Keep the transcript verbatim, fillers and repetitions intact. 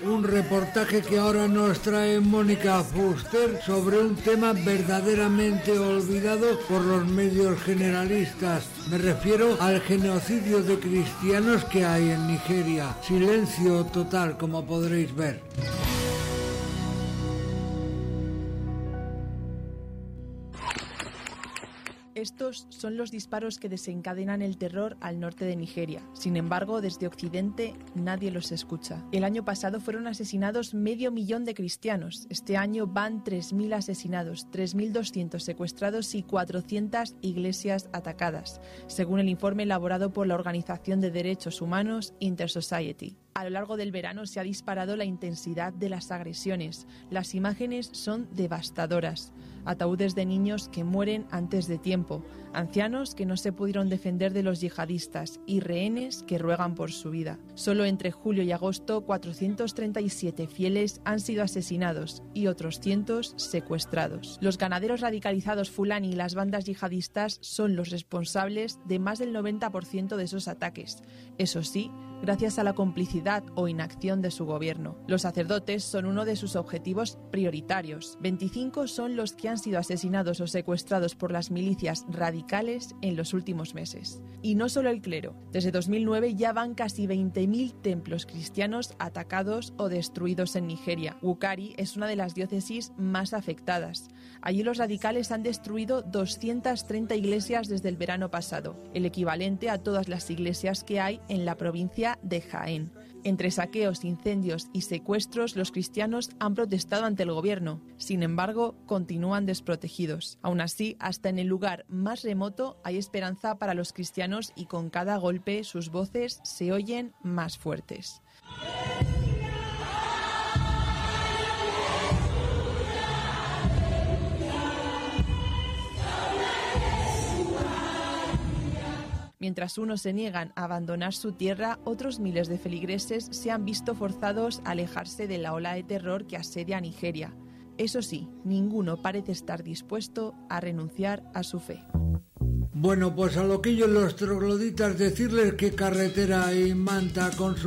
Un reportaje que ahora nos trae Mónica Fuster sobre un tema verdaderamente olvidado por los medios generalistas. Me refiero al genocidio de cristianos que hay en Nigeria. Silencio total, como podréis ver. Estos son los disparos que desencadenan el terror al norte de Nigeria. Sin embargo, desde Occidente nadie los escucha. El año pasado fueron asesinados medio millón de cristianos. Este año van tres mil asesinados, tres mil doscientos secuestrados y cuatrocientas iglesias atacadas, según el informe elaborado por la Organización de Derechos Humanos Inter-Society. A lo largo del verano se ha disparado la intensidad de las agresiones. Las imágenes son devastadoras. Ataúdes de niños que mueren antes de tiempo, ancianos que no se pudieron defender de los yihadistas y rehenes que ruegan por su vida. Solo entre julio y agosto, cuatrocientos treinta y siete fieles han sido asesinados y otros cientos secuestrados. Los ganaderos radicalizados fulani y las bandas yihadistas son los responsables de más del noventa por ciento de esos ataques. Eso sí, gracias a la complicidad o inacción de su gobierno. Los sacerdotes son uno de sus objetivos prioritarios. veinticinco son los que han sido asesinados o secuestrados por las milicias radicales en los últimos meses. Y no solo el clero. Desde dos mil nueve ya van casi veinte mil templos cristianos atacados o destruidos en Nigeria. Wukari es una de las diócesis más afectadas. Allí los radicales han destruido doscientas treinta iglesias desde el verano pasado, el equivalente a todas las iglesias que hay en la provincia de Jaén. Entre saqueos, incendios y secuestros, los cristianos han protestado ante el gobierno. Sin embargo, continúan desprotegidos. Aún así, hasta en el lugar más remoto hay esperanza para los cristianos y con cada golpe sus voces se oyen más fuertes. Mientras unos se niegan a abandonar su tierra, otros miles de feligreses se han visto forzados a alejarse de la ola de terror que asedia a Nigeria. Eso sí, ninguno parece estar dispuesto a renunciar a su fe. Bueno, pues a loquillos los trogloditas decirles que Carretera y Manta con su